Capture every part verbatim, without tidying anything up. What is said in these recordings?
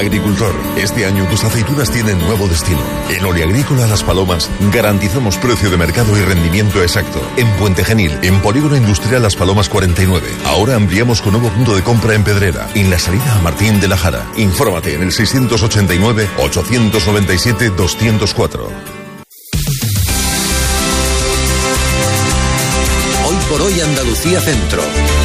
Agricultor, este año tus aceitunas tienen nuevo destino. En Oleagrícola Las Palomas garantizamos precio de mercado y rendimiento exacto. En Puente Genil, en Polígono Industrial Las Palomas cuarenta y nueve. Ahora ampliamos con nuevo punto de compra en Pedrera, en la salida a Martín de la Jara. Infórmate en el seiscientos ochenta y nueve, ochocientos noventa y siete, doscientos cuatro. Hoy por hoy Andalucía Centro.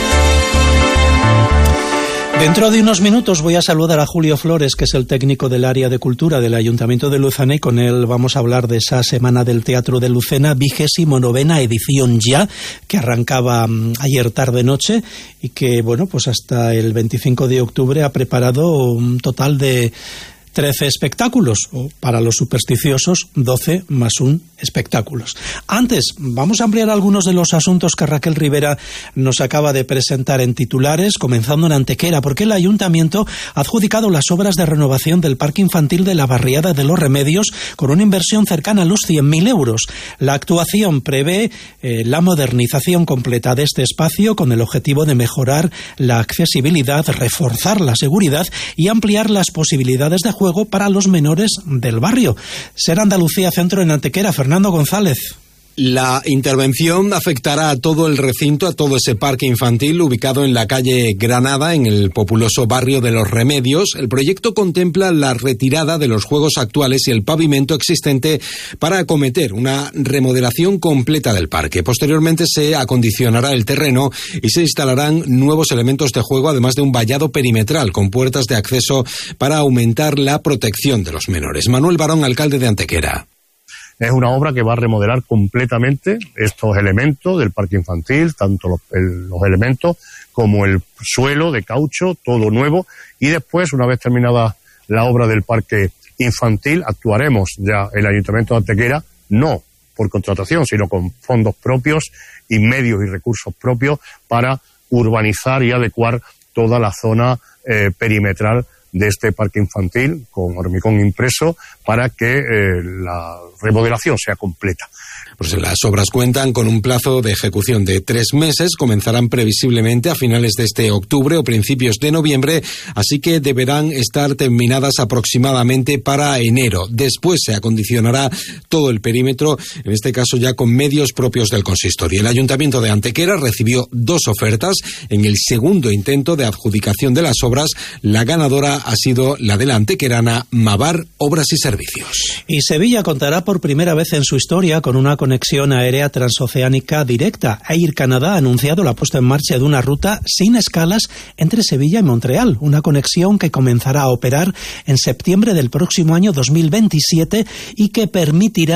Dentro de unos minutos voy a saludar a Julio Flores, que es el técnico del área de cultura del Ayuntamiento de Lucena, y con él vamos a hablar de esa Semana del Teatro de Lucena, vigésimo novena edición ya, que arrancaba ayer tarde-noche y que, bueno, pues hasta el veinticinco de octubre ha preparado un total de trece espectáculos, o para los supersticiosos, doce más un espectáculos. Antes, vamos a ampliar algunos de los asuntos que Raquel Rivera nos acaba de presentar en titulares, comenzando en Antequera, porque el Ayuntamiento ha adjudicado las obras de renovación del Parque Infantil de la Barriada de los Remedios con una inversión cercana a los cien mil euros. La actuación prevé eh, la modernización completa de este espacio con el objetivo de mejorar la accesibilidad, reforzar la seguridad y ampliar las posibilidades de juego para los menores del barrio. Ser Andalucía Centro en Antequera, Fernando González. La intervención afectará a todo el recinto, a todo ese parque infantil ubicado en la calle Granada, en el populoso barrio de Los Remedios. El proyecto contempla la retirada de los juegos actuales y el pavimento existente para acometer una remodelación completa del parque. Posteriormente se acondicionará el terreno y se instalarán nuevos elementos de juego, además de un vallado perimetral con puertas de acceso para aumentar la protección de los menores. Manuel Barón, alcalde de Antequera. Es una obra que va a remodelar completamente estos elementos del parque infantil, tanto los, el, los elementos como el suelo de caucho, todo nuevo. Y después, una vez terminada la obra del parque infantil, actuaremos ya el Ayuntamiento de Antequera, no por contratación, sino con fondos propios y medios y recursos propios para urbanizar y adecuar toda la zona eh, perimetral de este parque infantil con hormigón impreso para que eh, la remodelación sea completa. Pues las obras cuentan con un plazo de ejecución de tres meses, comenzarán previsiblemente a finales de este octubre o principios de noviembre, así que deberán estar terminadas aproximadamente para enero. Después se acondicionará todo el perímetro, en este caso ya con medios propios del consistorio. El Ayuntamiento de Antequera recibió dos ofertas. En el segundo intento de adjudicación de las obras, la ganadora ha sido la de la antequerana Mavar Obras y Servicios. Y Sevilla contará por primera vez en su historia con una conexión aérea transoceánica directa. Air Canada ha anunciado la puesta en marcha de una ruta sin escalas entre Sevilla y Montreal, una conexión que comenzará a operar en septiembre del próximo año dos mil veintisiete y que permitirá